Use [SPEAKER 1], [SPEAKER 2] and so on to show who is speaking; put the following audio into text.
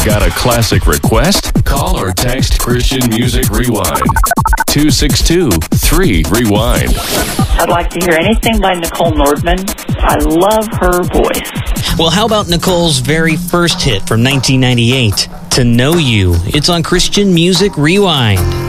[SPEAKER 1] Got a classic request? Call or text Christian Music Rewind. 262-3-REWIND.
[SPEAKER 2] I'd like to hear anything by Nicole Nordman. I love her voice.
[SPEAKER 3] Well, how about Nicole's very first hit from 1998, To Know You? It's on Christian Music Rewind.